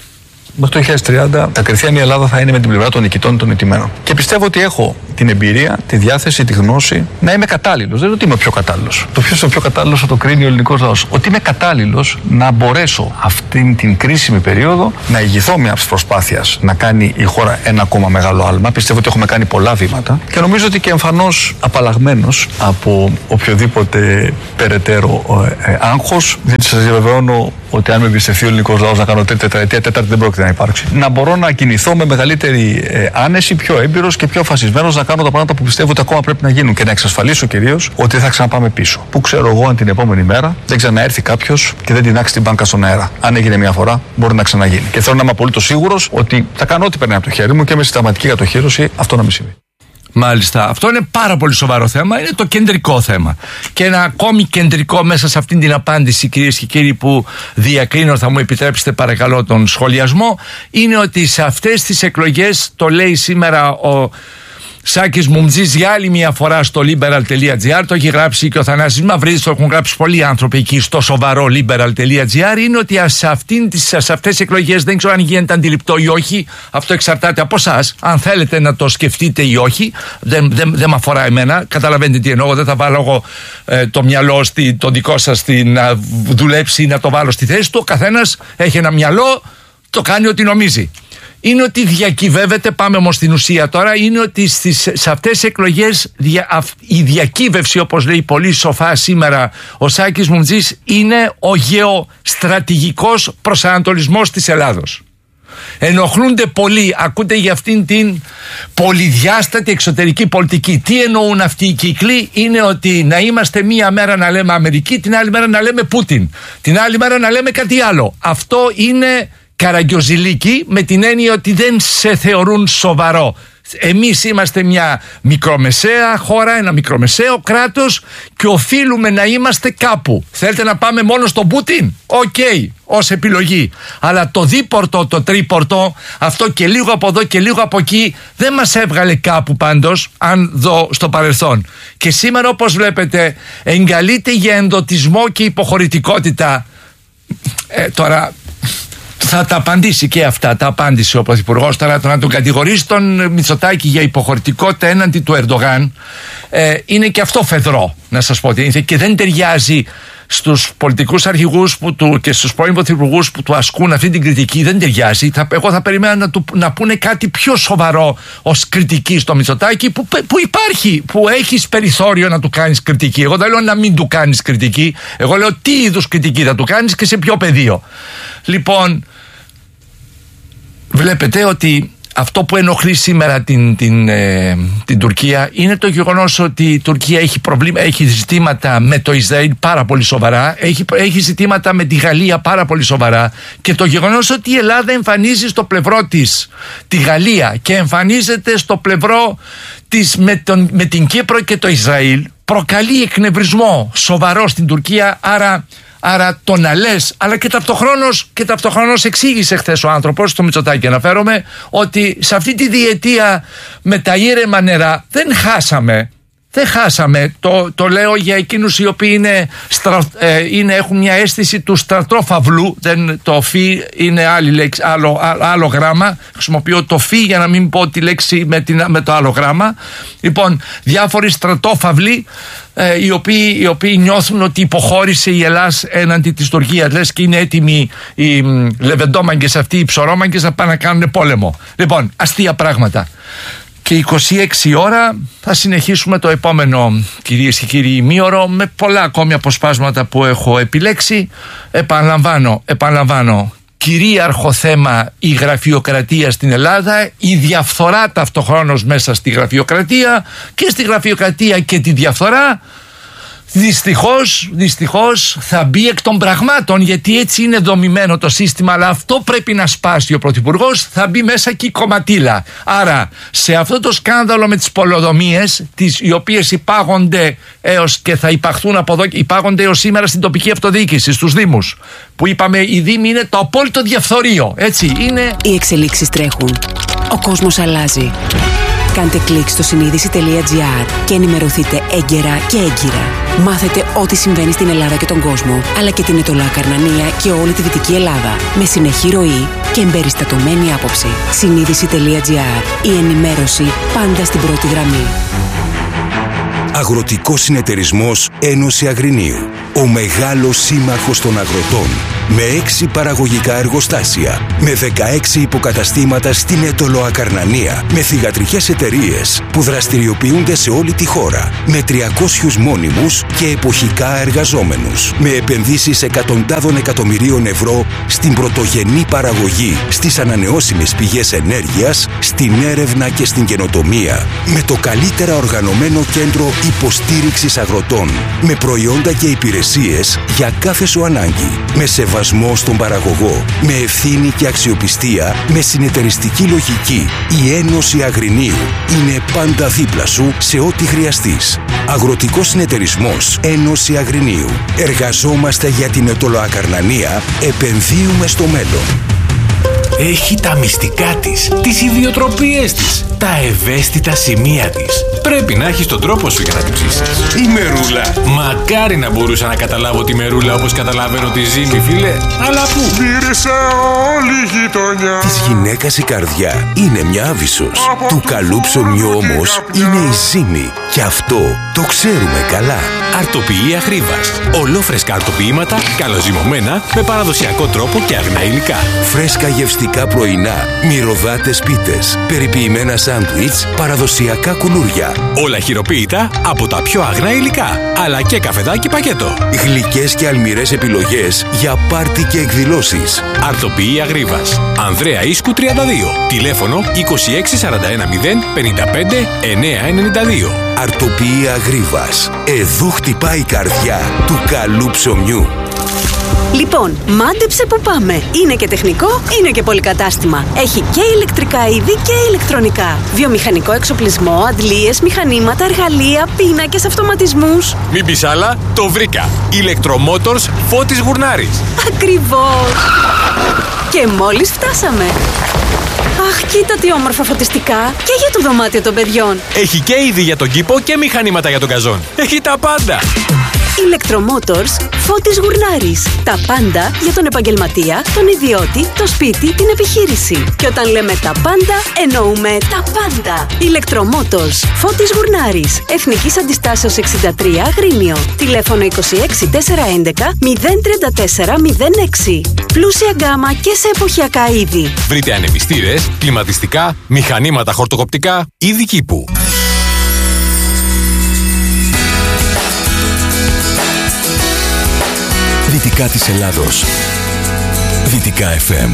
μέχρι το δύο χιλιάδες τριάντα τα κριτήρια η Ελλάδα θα είναι με την πλευρά των νικητών των ηττημένων. Και πιστεύω ότι έχω την εμπειρία, τη διάθεση, τη γνώση να είμαι κατάλληλος. Δεν είναι ότι είμαι ο πιο κατάλληλος. Το ποιος είναι ο πιο κατάλληλος θα το κρίνει ο ελληνικός λαός. Ότι είμαι κατάλληλος να μπορέσω αυτήν την κρίσιμη περίοδο να ηγηθώ μια προσπάθειας να κάνει η χώρα ένα ακόμα μεγάλο άλμα. Πιστεύω ότι έχουμε κάνει πολλά βήματα και νομίζω ότι και εμφανώς απαλλαγμένος από οποιοδήποτε περαιτέρω ε, ε, άγχος. Γιατί σας διαβεβαιώνω ότι αν με εμπιστευτεί ο ελληνικός λαός να κάνω τρίτη τετραετία, τέταρτη δεν πρόκειται να υπάρξει. Να μπορώ να κινηθώ με μεγαλύτερη ε, άνεση, πιο έμπειρος και πιο φασισμένος να κάνω τα πράγματα που πιστεύω ότι ακόμα πρέπει να γίνουν και να εξασφαλίσω κυρίως ότι δεν θα ξαναπάμε πίσω. Πού ξέρω εγώ αν την επόμενη μέρα δεν ξαναέρθει κάποιος και δεν τεινάξει την μπάνκα στον αέρα. Αν έγινε μια φορά, μπορεί να ξαναγίνει. Και θέλω να είμαι απολύτως σίγουρος ότι θα κάνω ό,τι περνάει από το χέρι μου και με συνταγματική κατοχήρωση αυτό να μην συμβεί. Μάλιστα. Αυτό είναι πάρα πολύ σοβαρό θέμα. Είναι το κεντρικό θέμα. Και ένα ακόμη κεντρικό μέσα σε αυτήν την απάντηση, κυρίες και κύριοι, που διακρίνω, θα μου επιτρέψετε παρακαλώ τον σχολιασμό, είναι ότι σε αυτές τις εκλογές, το λέει σήμερα ο Σάκης Μουμτζής για άλλη μια φορά στο liberal τελεία gr, το έχει γράψει και ο Θανάσης Μαυρίδης, το έχουν γράψει πολλοί άνθρωποι εκεί στο σοβαρό liberal τελεία gr, είναι ότι σε, αυτήν, σε αυτές τις εκλογές δεν ξέρω αν γίνεται αντιληπτό ή όχι, αυτό εξαρτάται από εσάς, αν θέλετε να το σκεφτείτε ή όχι, δεν, δεν, δεν με αφορά εμένα, καταλαβαίνετε τι εννοώ, δεν θα βάλω εγώ ε, το μυαλό στη, το δικό σας στη, να δουλέψει ή να το βάλω στη θέση του, ο καθένας έχει ένα μυαλό, το κάνει ό,τι νομίζει. Είναι ότι διακυβεύεται, πάμε όμως στην ουσία τώρα, είναι ότι στις, σε αυτές τις εκλογές δια, αυ, η διακύβευση, όπως λέει πολύ σοφά σήμερα ο Σάκης Μουμτζής, είναι ο γεωστρατηγικός προσανατολισμός της Ελλάδος. Ενοχλούνται πολύ, ακούτε για αυτήν την πολυδιάστατη εξωτερική πολιτική. Τι εννοούν αυτοί οι κύκλοι? Είναι ότι να είμαστε μία μέρα να λέμε Αμερική, την άλλη μέρα να λέμε Πούτιν, την άλλη μέρα να λέμε κάτι άλλο. Αυτό είναι καραγκιοζηλίκι, με την έννοια ότι δεν σε θεωρούν σοβαρό. Εμείς είμαστε μια μικρομεσαία χώρα, ένα μικρομεσαίο κράτος και οφείλουμε να είμαστε κάπου. Θέλετε να πάμε μόνο στον Πούτιν? Οκ, okay, ως επιλογή. Αλλά το δίπορτο, το τρίπορτο, αυτό και λίγο από εδώ και λίγο από εκεί, δεν μας έβγαλε κάπου πάντως, αν δω στο παρελθόν. Και σήμερα, όπως βλέπετε, εγκαλείται για ενδοτισμό και υποχωρητικότητα. Ε, τώρα... Θα τα απαντήσει και αυτά, τα απάντησε ο Πρωθυπουργός. Τώρα το να τον κατηγορήσει τον Μητσοτάκη για υποχωρητικότητα έναντι του Ερντογάν ε, είναι και αυτό φεδρό, να σας πω ότι και δεν ταιριάζει στους πολιτικούς αρχηγούς που του, και στους πρώην πρωθυπουργούς που του ασκούν αυτή την κριτική, δεν ταιριάζει. Θα, εγώ θα περιμένα να, του, να πούνε κάτι πιο σοβαρό ως κριτική στο Μητσοτάκη που, που υπάρχει, που έχεις περιθώριο να του κάνεις κριτική. Εγώ δεν λέω να μην του κάνεις κριτική, εγώ λέω τι είδους κριτική θα του κάνεις και σε ποιο πεδίο. Λοιπόν, βλέπετε ότι αυτό που ενοχλεί σήμερα την, την, ε, την Τουρκία είναι το γεγονός ότι η Τουρκία έχει, προβλήμα, έχει ζητήματα με το Ισραήλ πάρα πολύ σοβαρά, έχει, έχει ζητήματα με τη Γαλλία πάρα πολύ σοβαρά, και το γεγονός ότι η Ελλάδα εμφανίζει στο πλευρό της τη Γαλλία και εμφανίζεται στο πλευρό της με, τον, με την Κύπρο και το Ισραήλ προκαλεί εκνευρισμό σοβαρό στην Τουρκία. Άρα Άρα το να λες, αλλά και ταυτοχρόνως, και ταυτοχρόνως εξήγησε χθες ο άνθρωπος, στο Μητσοτάκη αναφέρομαι, ότι σε αυτή τη διετία με τα ήρεμα νερά δεν χάσαμε. Δεν χάσαμε. Το, το λέω για εκείνους οι οποίοι είναι, στρα, ε, είναι, έχουν μια αίσθηση του στρατόφαυλου. Δεν, το φι είναι άλλη λέξη, άλλο, άλλο, άλλο γράμμα. Χρησιμοποιώ το φι για να μην πω τη λέξη με, την, με το άλλο γράμμα. Λοιπόν, διάφοροι στρατόφαυλοι ε, οι, οποίοι, οι οποίοι νιώθουν ότι υποχώρησε η Ελλάδα έναντι της Τουρκίας. Λες και είναι έτοιμοι οι λεβεντόμαγκες αυτοί, οι ψωρόμαγκες να πάνε να κάνουν πόλεμο. Λοιπόν, αστεία πράγματα. Και είκοσι έξι ώρα θα συνεχίσουμε το επόμενο, κυρίες και κύριοι, ημίωρο με πολλά ακόμη αποσπάσματα που έχω επιλέξει. Επαναλαμβάνω, επαναλαμβάνω, κυρίαρχο θέμα η γραφειοκρατία στην Ελλάδα, η διαφθορά ταυτοχρόνως μέσα στη γραφειοκρατία και στη γραφειοκρατία και τη διαφθορά. Δυστυχώς, δυστυχώς θα μπει εκ των πραγμάτων, γιατί έτσι είναι δομημένο το σύστημα, αλλά αυτό πρέπει να σπάσει ο Πρωθυπουργός, θα μπει μέσα και η κομματίλα. Άρα σε αυτό το σκάνδαλο με τις πολεοδομίες, τις, οι οποίες υπάγονται έως και θα υπαχθούν από εδώ, υπάγονται έως σήμερα στην τοπική αυτοδιοίκηση, στους Δήμους, που είπαμε οι Δήμοι είναι το απόλυτο διαφθορείο, έτσι είναι. Οι εξελίξεις τρέχουν, ο κόσμος αλλάζει. Κάντε κλικ στο συνείδηση τελεία τζι άρ και ενημερωθείτε έγκαιρα και έγκυρα. Μάθετε ό,τι συμβαίνει στην Ελλάδα και τον κόσμο, αλλά και την Ετωλά Καρνανία και όλη τη Δυτική Ελλάδα. Με συνεχή ροή και εμπεριστατωμένη άποψη. Συνείδηση τελεία τζι άρ. Η ενημέρωση πάντα στην πρώτη γραμμή. Αγροτικός Συνεταιρισμός Ένωση Αγρινίου. Ο μεγάλος σύμμαχος των αγροτών. Με έξι παραγωγικά εργοστάσια. Με δεκαέξι υποκαταστήματα στην Έτολο Ακαρνανία. Με θυγατρικές εταιρείες που δραστηριοποιούνται σε όλη τη χώρα. Με τριακόσιους μόνιμους και εποχικά εργαζόμενους. Με επενδύσεις εκατοντάδων εκατομμυρίων ευρώ στην πρωτογενή παραγωγή, στις ανανεώσιμες πηγές ενέργειας, στην έρευνα και στην καινοτομία. Με το καλύτερα οργανωμένο κέντρο υποστήριξης αγροτών. Με προϊόντα και υπηρεσίες για κάθε σου ανάγκη. Με σεβασμό στον παραγωγό. Με ευθύνη και αξιοπιστία. Με συνεταιριστική λογική. Η Ένωση Αγρινίου είναι πάντα δίπλα σου σε ό,τι χρειαστείς. Αγροτικός Συνεταιρισμός Ένωση Αγρινίου. Εργαζόμαστε για την Ετωλοακαρνανία. Επενδύουμε στο μέλλον. Έχει τα μυστικά της, τις ιδιοτροπίες της, τα ευαίσθητα σημεία της. Πρέπει να έχεις τον τρόπο σου για να την ψήσεις. Η μερούλα. Μακάρι να μπορούσα να καταλάβω τη μερούλα όπως καταλαβαίνω τη ζύμη, φίλε. Αλλά πού? Μύρισε όλη η γειτονιά. Της γυναίκας η καρδιά είναι μια άβυσσος. Του καλού ψωμιού όμως είναι η ζύμη. Και αυτό το ξέρουμε καλά. Αρτοποιεί Αγρίβας. Ολόφρεσκα αρτοποιήματα, καλοζυμωμένα, με παραδοσιακό τρόπο και αγνά υλικά. Φρέσκα γευστικά πρωινά, μυρωδάτες πίτες, περιποιημένα σάντουιτς, παραδοσιακά κουλούρια. Όλα χειροποίητα από τα πιο αγνά υλικά, αλλά και καφεδάκι πακέτο. Γλυκές και αλμυρές επιλογές για πάρτι και εκδηλώσεις. Αρτοποιεί Αγρίβας. Ανδρέα Ίσκου τριάντα δύο. Τηλέφωνο είκοσι έξι σαράντα ένα μηδέν πενήντα πέντε εννιακόσια ενενήντα δύο. Αρτοποιεί Αγρίβας. Εδώ χτυπάει η καρδιά του καλού ψωμιού. Λοιπόν, μάντεψε που πάμε. Είναι και τεχνικό, είναι και πολυκατάστημα. Έχει και ηλεκτρικά είδη και ηλεκτρονικά. Βιομηχανικό εξοπλισμό, αντλίες, μηχανήματα, εργαλεία, πίνακες, αυτοματισμούς. Μην πεις άλλα, το βρήκα. Ηλεκτρομότορς Φώτης Γουρνάρης. Ακριβώς. Και μόλις φτάσαμε. Αχ, κοίτα τι όμορφα φωτιστικά. Και για το δωμάτιο των παιδιών. Έχει και είδη για τον κήπο και μηχανήματα για τον καζόν. Έχει τα πάντα. Ηλεκτρομότορς Φώτης Γουρνάρης. Τα πάντα για τον επαγγελματία, τον ιδιώτη, το σπίτι, την επιχείρηση. Και όταν λέμε τα πάντα, εννοούμε τα πάντα. Ηλεκτρομότορς Φώτης Γουρνάρης. Εθνικής Αντιστάσεως εξήντα τρία Αγρίνιο. Τηλέφωνο είκοσι έξι τετρακόσια έντεκα μηδέν τριάντα τέσσερα μηδέν έξι. Πλούσια γκάμα και σε εποχιακά είδη. Βρείτε ανεμιστήρες, κλιματιστικά, μηχανήματα χορτοκοπτικά, είδη κήπου. Δυτικά της Ελλάδος. Δυτικά εφ εμ.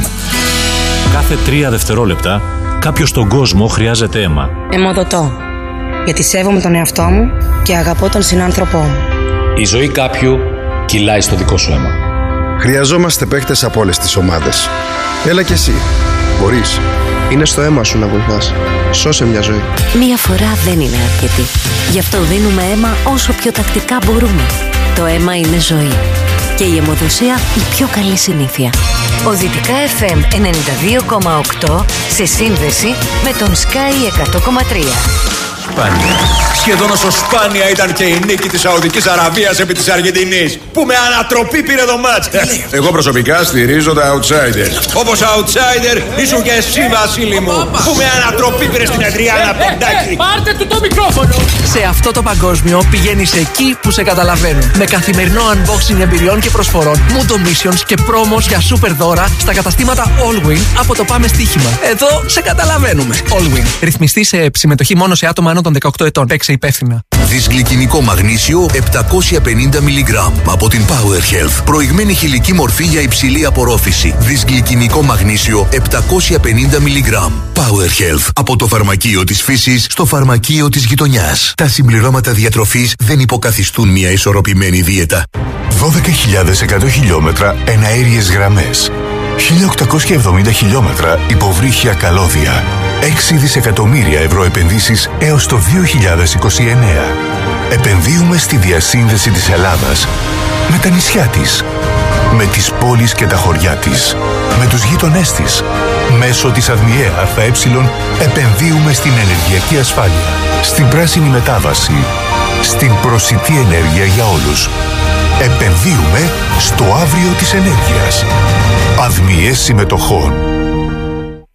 Κάθε τρία δευτερόλεπτα κάποιος στον κόσμο χρειάζεται αίμα. Αιμοδοτώ. Γιατί σέβομαι τον εαυτό μου και αγαπώ τον συνάνθρωπό μου. Η ζωή κάποιου κυλάει στο δικό σου αίμα. Χρειαζόμαστε παίκτες από όλες τις ομάδες. Έλα κι εσύ. Μπορείς. Είναι στο αίμα σου να βοηθάς. Σώσε μια ζωή. Μία φορά δεν είναι αρκετή. Γι' αυτό δίνουμε αίμα όσο πιο τακτικά μπορούμε. Το αίμα είναι ζωή. Και η αιμοδοσία η πιο καλή συνήθεια. Ο Δυτικά εφ εμ ενενήντα δύο κόμμα οκτώ σε σύνδεση με τον Sky εκατό κόμμα τρία. Σπάνια. Σχεδόν όσο σπάνια ήταν και η νίκη της Σαουδικής Αραβίας επί της Αργεντινής, που με ανατροπή πήρε το μάτς. Εγώ προσωπικά στηρίζω τα outsiders. Όπως outsider ήσουν και εσύ, Βασίλη μου, που με ανατροπή πήρε στην Εδριάνα Πεντάκη. Πάρτε του το μικρόφωνο. Σε αυτό το παγκόσμιο πηγαίνεις εκεί που σε καταλαβαίνουν. Με καθημερινό unboxing εμπειριών και προσφορών, Mundo Missions και πρόμος για super δώρα στα καταστήματα Allwin από το Πάμε Στοίχημα. Εδώ σε καταλαβαίνουμε. Allwin. Ρυθμιστή σε συμμετοχή μόνο σε άτομα άνω των δεκαοκτώ ετών. Παίξε υπεύθυνα. Δυσγλυκινικό μαγνήσιο επτακόσια πενήντα μιλιγκράμμ από την Power Health. Προηγμένη χηλική μορφή για υψηλή απορρόφηση. Δυσγλυκινικό μαγνήσιο επτακόσια πενήντα μιλιγκράμμ. Power Health. Από το φαρμακείο της φύσης στο φαρμακείο της γειτονιάς. Τα συμπληρώματα διατροφής δεν υποκαθιστούν μια ισορροπημένη δίαιτα. δώδεκα χιλιάδες εκατό χιλιόμετρα εναέριες γραμμές. χίλια οκτακόσια εβδομήντα χιλιόμετρα υποβρύχια καλώδια. έξι δισεκατομμύρια ευρώ επενδύσεις έως το δύο χιλιάδες είκοσι εννέα. Επενδύουμε στη διασύνδεση της Ελλάδας με τα νησιά της, με τις πόλεις και τα χωριά της, με τους γείτονές της. Μέσω της ΑΔΜΙΕ ΑΕ επενδύουμε στην ενεργειακή ασφάλεια, στην πράσινη μετάβαση, στην προσιτή ενέργεια για όλους. Επενδύουμε στο αύριο της ενέργειας. ΑΔΜΙΕ συμμετοχών.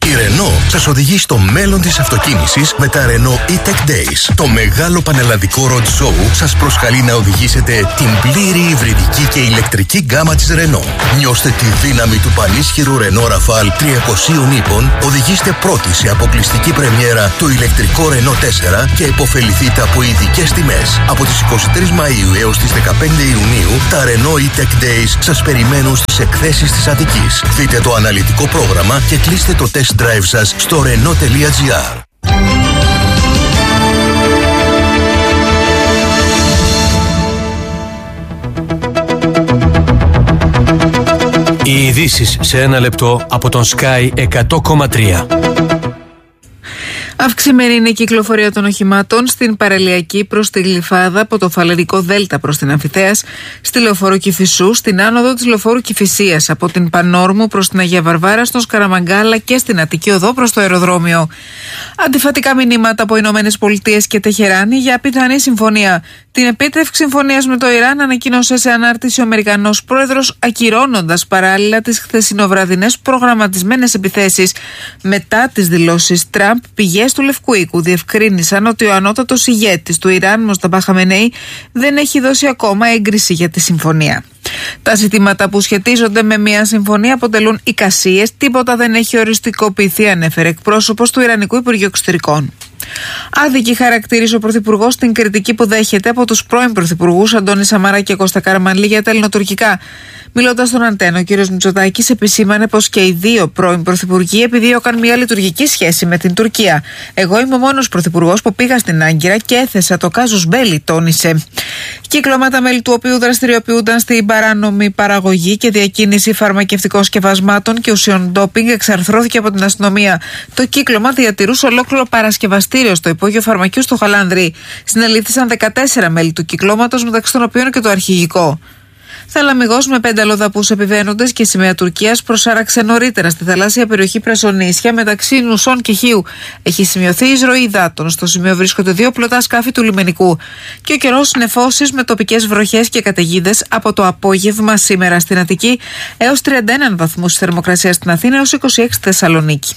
Η Renault σας οδηγεί στο μέλλον της αυτοκίνησης με τα Renault E-Tech Days. Το μεγάλο πανελλαδικό road show σας προσκαλεί να οδηγήσετε την πλήρη υβριδική και ηλεκτρική γκάμα της Renault. Νιώστε τη δύναμη του πανίσχυρου Renault Rafale τριακοσίων ύπων, οδηγήστε πρώτοι σε αποκλειστική πρεμιέρα το ηλεκτρικό Renault τέσσερα και υποφεληθείτε από ειδικές τιμές. Από τις εικοστή τρίτη Μαΐου έως τις δεκαπέντε Ιουνίου, τα Renault E-Tech Days σας περιμένουν στις εκθέσεις της Αττικής. Δείτε το αναλυτικό πρόγραμμα και κλείστε το test drive σας στο renault τελεία gr. Οι ειδήσεις σε ένα λεπτό από τον Sky εκατό κόμμα τρία. Αυξημένη είναι η κυκλοφορία των οχημάτων στην παραλιακή προς τη Γλυφάδα, από το Φαλερικό Δέλτα προς την Αμφιθέας, στη Λεωφόρο Κηφισού, στην άνοδο της Λεωφόρου Κηφισίας, από την Πανόρμου προς την Αγία Βαρβάρα, στον Σκαραμαγκάλα και στην Αττική Οδό προς το αεροδρόμιο. Αντιφατικά μηνύματα από Ηνωμένες Πολιτείες και Τεχεράνη για πιθανή συμφωνία. Την επίτευξη συμφωνίας με το Ιράν ανακοίνωσε σε ανάρτηση ο Αμερικανός πρόεδρος, ακυρώνοντας παράλληλα τις χθεσινοβραδινές προγραμματισμένες επιθέσεις. Μετά τις δηλώσεις Τραμπ, πηγές του Λευκού Οίκου διευκρίνησαν ότι ο ανώτατος ηγέτης του Ιράν, Μοσταφά Χαμενεή, δεν έχει δώσει ακόμα έγκριση για τη συμφωνία. Τα ζητήματα που σχετίζονται με μια συμφωνία αποτελούν εικασίες, τίποτα δεν έχει οριστικοποιηθεί, ανέφερε εκπρόσωπος του Ιρανικού Υπουργείου Εξωτερικών. Άδικη χαρακτήρισε ο Πρωθυπουργός την κριτική που δέχεται από τους πρώην Πρωθυπουργούς Αντώνη Σαμαρά και Κώστα Καραμανλή για τα ελληνοτουρκικά. Μιλώντας στον Αντένα, ο κ. Μητσοτάκης επισήμανε πως και οι δύο πρώην Πρωθυπουργοί επιδίωκαν μια λειτουργική σχέση με την Τουρκία. Εγώ είμαι ο μόνος Πρωθυπουργός που πήγα στην Άγκυρα και έθεσα το κάζους μπέλι, τόνισε. Κύκλωματα μέλη του οποίου δραστηριοποιούνταν στην παράνομη παραγωγή και διακίνηση φαρμακευτικών σκευασμάτων και ουσιών ντόπινγκ εξαρθρώθηκε από την αστυνομία. Το κύκλωμα διατηρούσε ολόκληρο παρασκευαστήριο στο υπόγειο φαρμακείου στο Χαλάνδρι. Συνελήφθησαν δεκατέσσερα μέλη του κυκλώματος, μεταξύ των οποίων και το αρχηγικό. Θαλαμιγός με πέντε αλλοδαπούς επιβαίνοντες και σημαία Τουρκίας προσάραξε νωρίτερα στη θαλάσσια περιοχή Πρασονίσια μεταξύ Νουσών και Χίου. Έχει σημειωθεί εισρωή υδάτων. Στο σημείο βρίσκονται δύο πλωτά σκάφη του λιμενικού. Και ο καιρός νεφώσεις με τοπικές βροχές και καταιγίδες από το απόγευμα σήμερα στην Αττική έως τριάντα ένα βαθμούς θερμοκρασία στην Αθήνα έως είκοσι έξι στη Θεσσαλονίκη.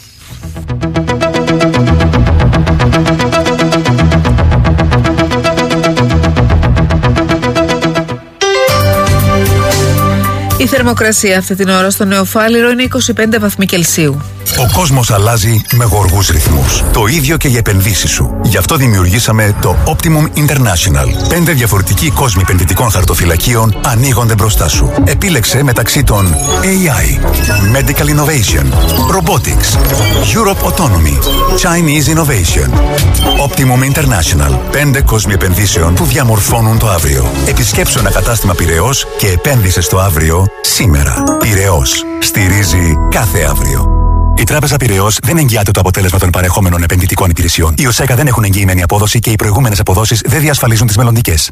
Η θερμοκρασία αυτή την ώρα στο Νεοφάλιρο είναι είκοσι πέντε βαθμοί Κελσίου. Ο κόσμος αλλάζει με γοργούς ρυθμούς. Το ίδιο και οι επενδύσεις σου. Γι' αυτό δημιουργήσαμε το Optimum International. Πέντε διαφορετικοί κόσμοι επενδυτικών χαρτοφυλακίων ανοίγονται μπροστά σου. Επίλεξε μεταξύ των έι άι, Medical Innovation, Robotics, Europe Autonomy, Chinese Innovation. Optimum International. Πέντε κόσμοι επενδύσεων που διαμορφώνουν το αύριο. Επισκέψου ένα κατάστημα Πειραιώς και επένδυσε στο αύριο σήμερα. Πειραιώς. Στηρίζει κάθε αύριο. Η Τράπεζα Πειραιώς δεν εγγυάται το αποτέλεσμα των παρεχόμενων επενδυτικών υπηρεσιών. Οι ΟΣΕΚΑ δεν έχουν εγγυημένη απόδοση και οι προηγούμενες αποδόσεις δεν διασφαλίζουν τις μελλοντικές.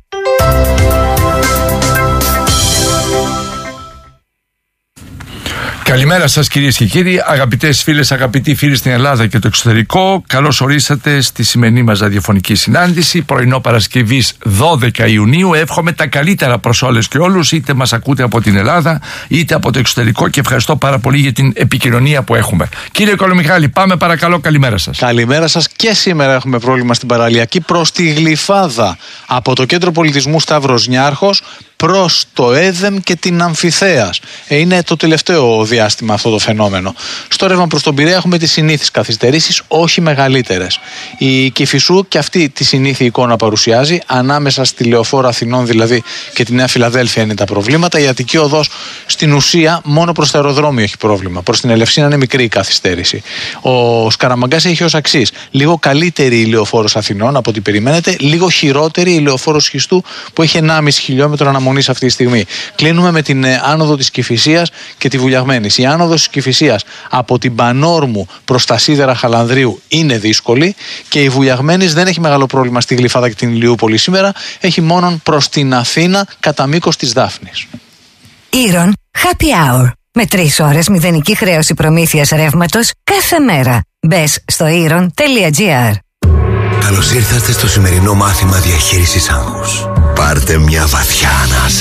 Καλημέρα σας κυρίες και κύριοι, αγαπητές φίλες, αγαπητοί φίλοι στην Ελλάδα και το εξωτερικό. Καλώς ορίσατε στη σημερινή μας ραδιοφωνική συνάντηση, πρωινό Παρασκευής δώδεκα Ιουνίου. Εύχομαι τα καλύτερα προς όλες και όλους, είτε μας ακούτε από την Ελλάδα είτε από το εξωτερικό, και ευχαριστώ πάρα πολύ για την επικοινωνία που έχουμε. Κύριε Κολομιχάλη, πάμε παρακαλώ, καλημέρα σας. Καλημέρα σας. Και σήμερα έχουμε πρόβλημα στην παραλιακή προς τη Γλυφάδα, από το Κέντρο Πολιτισμού Σταύρος Νιάρχος προς το Έδεμ και την Αμφιθέας. Ε, είναι το τελευταίο διάστημα αυτό το φαινόμενο. Στο ρεύμα προς τον Πειραιά έχουμε τις συνήθεις καθυστερήσεις, όχι μεγαλύτερες. Η Κηφισού και αυτή τη συνήθη εικόνα παρουσιάζει. Ανάμεσα στη Λεωφόρο Αθηνών δηλαδή και τη Νέα Φιλαδέλφια είναι τα προβλήματα. Η Αττική Οδός στην ουσία μόνο προς το αεροδρόμιο έχει πρόβλημα. Προς την Ελευσίνα είναι μικρή η καθυστέρηση. Ο Σκαραμαγκάς έχει ως εξής: λίγο καλύτερη η Λεωφόρος Αθηνών από ό,τι περιμένετε, λίγο χειρότερη η Λεωφόρος Χιστού που έχει ενάμιση χιλιόμετρο αναμονή αυτή τη στιγμή. Κλείνουμε με την ε, άνοδο της Κηφισίας και τη Βουλιαγμένης. Η άνοδος της Κηφισίας από την Πανόρμου προς τα σίδερα Χαλανδρίου είναι δύσκολη, και η Βουλιαγμένης δεν έχει μεγάλο πρόβλημα στη Γλυφάδα και την Ηλιούπολη σήμερα, έχει μόνο προς την Αθήνα κατά μήκος της Δάφνης. Ήρων Happy Hour. Με τρεις ώρες μηδενική χρέωση προμήθειας ρεύματος κάθε μέρα. Μπες στο ήρων τελεία τζι άρ. Καλώς ήρθατε στο σημερινό μάθημα διαχείρισης άγχους. Πάρτε μια βαθιά ανάσα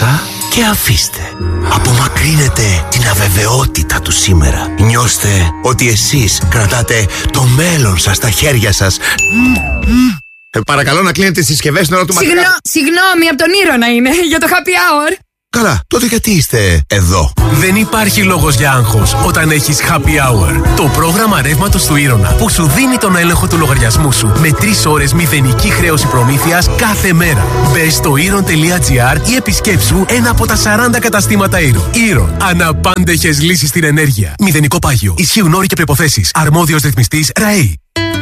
και αφήστε. Απομακρύνετε την αβεβαιότητα του σήμερα. Νιώστε ότι εσείς κρατάτε το μέλλον σας στα χέρια σας. Ε, παρακαλώ να κλείνετε τις συσκευές στην ώρα του Συγνώ, μαθήματος. Συγγνώμη, από τον Ήρωνα είναι, για το happy hour. Καλά, τότε γιατί είστε εδώ? Δεν υπάρχει λόγος για άγχος όταν έχεις Happy Hour. Το πρόγραμμα ρεύματος του Ήρωνα που σου δίνει τον έλεγχο του λογαριασμού σου με τρεις ώρες μηδενική χρέωση προμήθειας κάθε μέρα. Μπες στο ήρων τελεία τζι άρ ή επισκέψου ένα από τα σαράντα καταστήματα Ήρων. Ήρων. Αναπάντεχες λύσεις στην ενέργεια. Μηδενικό πάγιο. Ισχύουν όροι και προϋποθέσεις. Αρμόδιος ρυθμιστής ΡΑΕΗ.